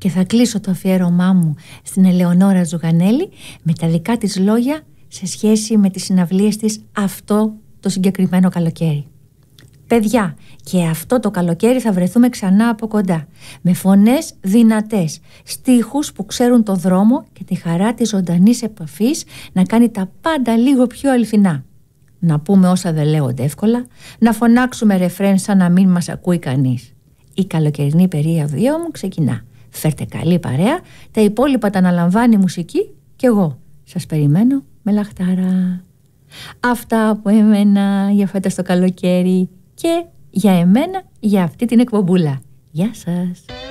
Και θα κλείσω το αφιέρωμά μου στην Ελεονόρα Ζουγανέλη με τα δικά της λόγια σε σχέση με τις συναυλίες της αυτό το συγκεκριμένο καλοκαίρι. Παιδιά, και αυτό το καλοκαίρι θα βρεθούμε ξανά από κοντά, με φωνές δυνατές, στίχους που ξέρουν το δρόμο και τη χαρά της ζωντανής επαφής να κάνει τα πάντα λίγο πιο αληθινά. Να πούμε όσα δεν λέγονται εύκολα, να φωνάξουμε ρεφρέν σαν να μην μας ακούει κανείς. Η καλοκαιρινή περίοδο μου ξεκινά. Φέρτε καλή παρέα, τα υπόλοιπα τα αναλαμβάνει η μουσική και εγώ σας περιμένω με λαχτάρα. Αυτά από εμένα για φέτος το καλοκαίρι και για εμένα για αυτή την εκπομπούλα. Γεια σας.